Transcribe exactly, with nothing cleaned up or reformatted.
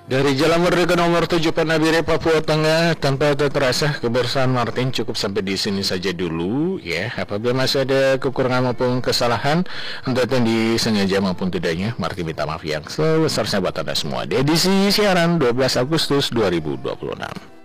Dari Jalan Merdeka nomor tujuh Panabire, Papua Tengah, tanpa terasa kebersamaan Martin cukup sampai di sini saja dulu ya. Apabila masih ada kekurangan maupun kesalahan, entah itu disengaja maupun tidaknya, Martin minta maaf yang sebesar-besarnya buat Anda semua. Di edisi siaran dua belas Agustus dua ribu dua puluh enam.